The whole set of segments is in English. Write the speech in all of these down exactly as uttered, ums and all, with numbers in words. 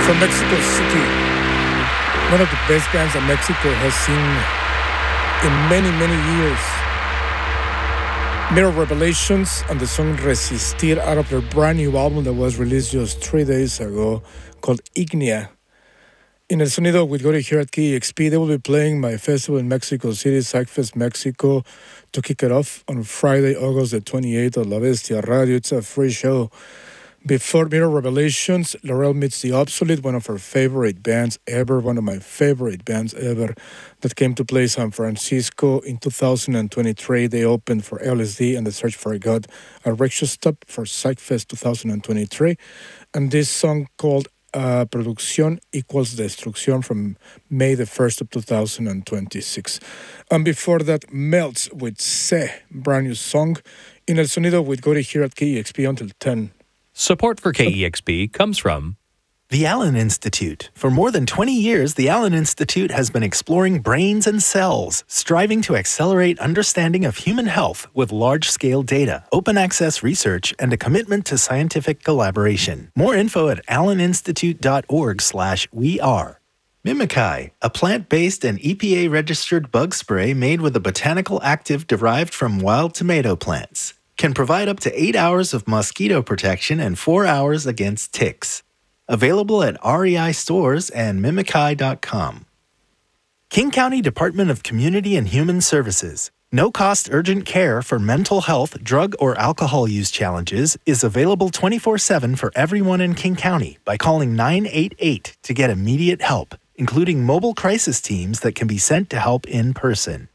from Mexico City, one of the best bands that Mexico has seen in many, many years. Mirror Revelations and the song Resistir out of their brand new album that was released just three days ago called Ignea. In El Sonido with Gory here at K E X P, they will be playing my festival in Mexico City, Psychfest Mexico, to kick it off on Friday, August the twenty-eighth at La Bestia Radio. It's a free show. Before Mirror Revelations, Laurel Meets the Obsolete, one of her favorite bands ever, one of my favorite bands ever, that came to play San Francisco in two thousand twenty-three. They opened for L S D and The Search for God at Rickshaw Stop for Psychfest two thousand twenty-three. And this song called uh, Producción Equals Destrucción from May the first of two thousand twenty-six. And before that, Melts with Se, brand new song. In El Sonido with Gory here at K E X P until ten. Support for K E X P comes from the Allen Institute. For more than twenty years, the Allen Institute has been exploring brains and cells, striving to accelerate understanding of human health with large-scale data, open access research, and a commitment to scientific collaboration. More info at alleninstitute.org slash we are. Mimikyi, a plant-based and E P A-registered bug spray made with a botanical active derived from wild tomato plants, can provide up to eight hours of mosquito protection and four hours against ticks. Available at R E I stores and mimikyi dot com. King County Department of Community and Human Services. No-cost urgent care for mental health, drug, or alcohol use challenges is available twenty-four seven for everyone in King County by calling nine eight eight to get immediate help, including mobile crisis teams that can be sent to help in person.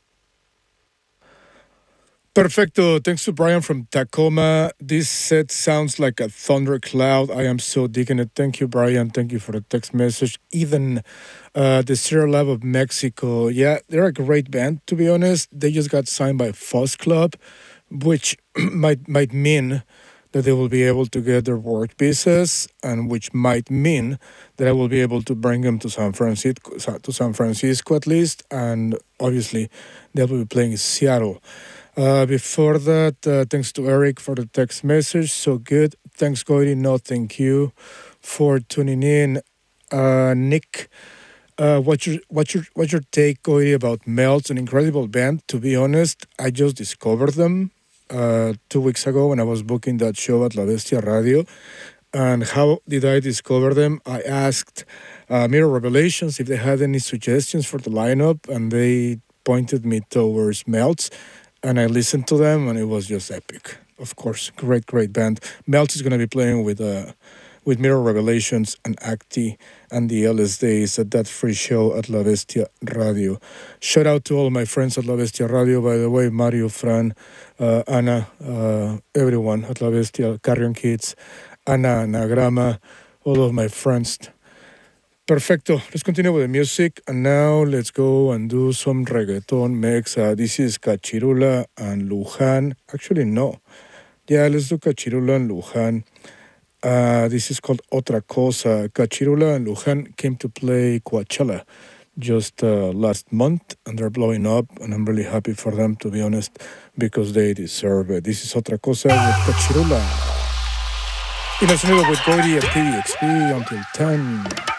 Perfecto. Thanks to Brian from Tacoma. This set sounds like a thundercloud. I am so digging it. Thank you, Brian. Thank you for the text message. Ethan, uh, the Sierra Lab of Mexico. Yeah, they're a great band, to be honest. They just got signed by Fuzz Club, which might might mean that they will be able to get their work pieces, and which might mean that I will be able to bring them to San Francisco, to San Francisco at least, and obviously they will be playing in Seattle. Uh, before that, uh, thanks to Eric for the text message. So good. Thanks, Gory. No, thank you for tuning in. Uh, Nick, uh, what's your what's your what's your take, Gory, about Melts? An incredible band. To be honest, I just discovered them uh, two weeks ago when I was booking that show at La Bestia Radio. And how did I discover them? I asked uh, Mirror Revelations if they had any suggestions for the lineup, and they pointed me towards Melts. And I listened to them, and it was just epic. Of course, great, great band. Melts is going to be playing with uh, with Mirror Revelations and Acti and the L S Ds at that free show at La Bestia Radio. Shout out to all my friends at La Bestia Radio, by the way, Mario, Fran, uh, Ana, uh, everyone at La Bestia, Carrion Kids, Ana, Nagrama, all of my friends. Perfecto. Let's continue with the music. And now let's go and do some reggaeton mix. Uh, this is Cachirula and Luján. Actually, no. Yeah, let's do Cachirula and Luján. Uh, this is called Otra Cosa. Cachirula and Luján came to play Coachella just uh, last month, and they're blowing up. And I'm really happy for them, to be honest, because they deserve it. This is Otra Cosa with Cachirula. In a sonido with Gory at K E X P until ten.